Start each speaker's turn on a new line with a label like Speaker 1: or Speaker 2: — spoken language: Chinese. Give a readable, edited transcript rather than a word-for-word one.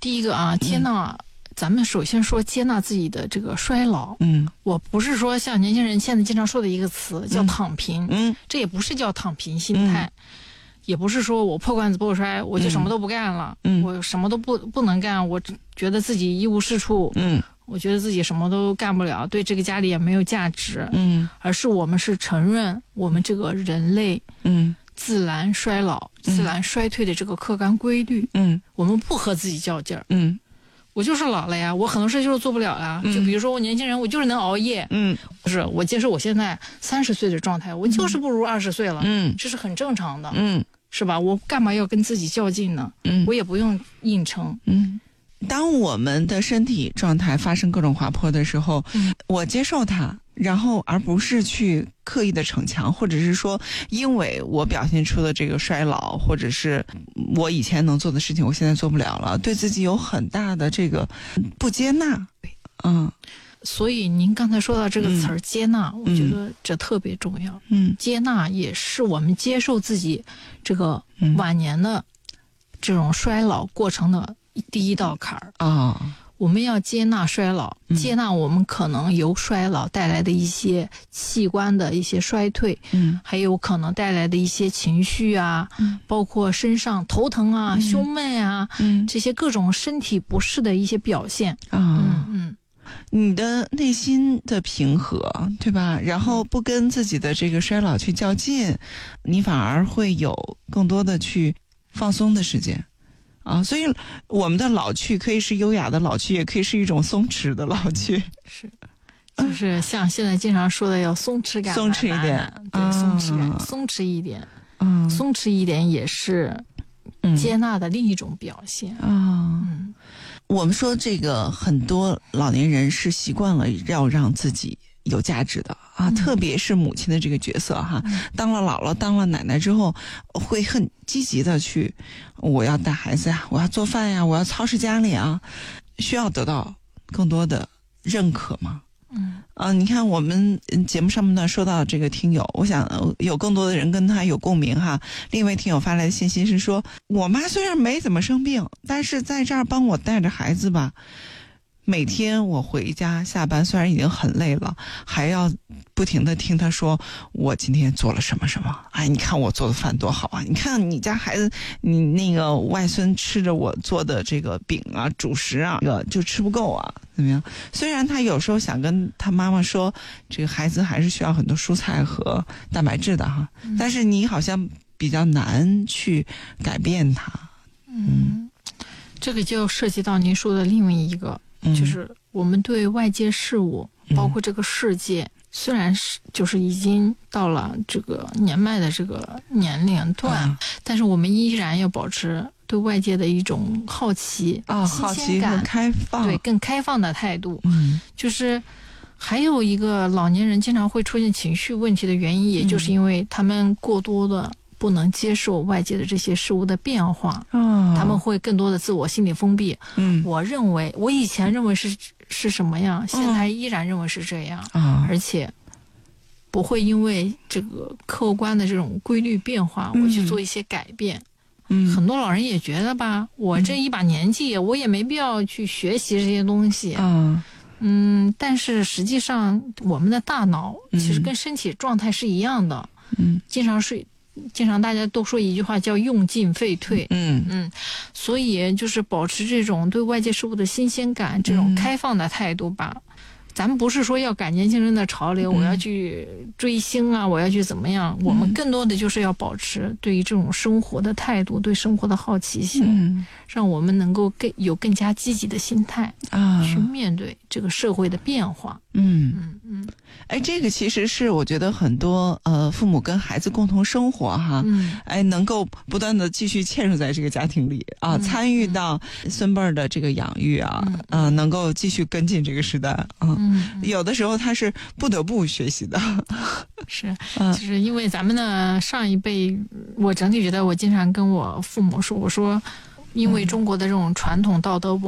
Speaker 1: 第一个啊，接纳。咱们首先说接纳自己的这个衰老，我不是说像年轻人现在经常说的一个词叫躺平，这也不是叫躺平心态，也不是说我破罐子破摔，我就什么都不干了，我什么都不能干，我觉得自己一无是处，我觉得自己什么都干不了，对这个家里也没有价值，而是我们是承认我们这个人类，自然衰老、自然衰退的这个客观规律，我们不和自己较劲儿，我就是老了呀，我很多事就是做不了呀。就比如说我年轻人，我就是能熬夜，不是我接受我现在30岁的状态，我就是不如20岁了，这是很正常的，是吧？我干嘛要跟自己较劲呢？我也不用硬撑。
Speaker 2: 当我们的身体状态发生各种滑坡的时候，我接受它，然后而不是去刻意的逞强，或者是说因为我表现出的这个衰老，或者是我以前能做的事情我现在做不了了，对自己有很大的这个不接纳。
Speaker 1: 所以您刚才说到这个词儿接纳，我觉得这特别重要。接纳也是我们接受自己这个晚年的这种衰老过程的第一道坎儿。我们要接纳衰老，接纳我们可能由衰老带来的一些器官的一些衰退，还有可能带来的一些情绪啊，包括身上头疼啊、胸闷啊，这些各种身体不适的一些表现。
Speaker 2: 你的内心的平和，对吧？然后不跟自己的这个衰老去较劲，你反而会有更多的去放松的时间。所以我们的老去可以是优雅的老去，也可以是一种松弛的老去。
Speaker 1: 是，就是像现在经常说的要松弛感，
Speaker 2: 松弛一点，
Speaker 1: 对，松弛感，松弛一点，松弛一点也是接纳的另一种表现。
Speaker 2: 我们说这个很多老年人是习惯了要让自己有价值的特别是母亲的这个角色当了姥姥当了奶奶之后，会很积极的去，我要带孩子呀，我要做饭呀，我要操持家里啊，需要得到更多的认可吗？你看我们节目上面呢说到这个听友，我想有更多的人跟他有共鸣另一位听友发来的信息是说，我妈虽然没怎么生病，但是在这儿帮我带着孩子吧，每天我回家下班虽然已经很累了，还要不停的听他说我今天做了什么什么，你看我做的饭多好你看你家孩子，你那个外孙吃着我做的这个饼主食这个就吃不够怎么样？虽然他有时候想跟他妈妈说，这个孩子还是需要很多蔬菜和蛋白质的但是你好像比较难去改变他。
Speaker 1: 这个就涉及到您说的另外一个，就是我们对外界事物，包括这个世界，虽然是就是已经到了这个年迈的这个年龄段，但是我们依然要保持对外界的一种好奇、
Speaker 2: 好奇和开放，
Speaker 1: 对，更开放的态度。就是还有一个老年人经常会出现情绪问题的原因，也就是因为他们过多的不能接受外界的这些事物的变化，他们会更多的自我心理封闭。我认为我以前认为是什么样，现在依然认为是这样，而且不会因为这个客观的这种规律变化我去做一些改变。很多老人也觉得吧，我这一把年纪我也没必要去学习这些东西。但是实际上我们的大脑其实跟身体状态是一样的。经常大家都说一句话叫用进废退。所以就是保持这种对外界事物的新鲜感，这种开放的态度吧。咱们不是说要赶年轻人的潮流，我要去追星我要去怎么样，我们更多的就是要保持对于这种生活的态度，对生活的好奇心，让我们能够有更加积极的心态去面对这个社会的变化。
Speaker 2: 这个其实是我觉得很多父母跟孩子共同生活能够不断的继续嵌入在这个家庭里参与到孙辈儿的这个养育能够继续跟进这个时代有的时候他是不得不学习的。
Speaker 1: 是，就是因为咱们的上一辈，我整体觉得我经常跟我父母说，我说因为中国的这种传统道德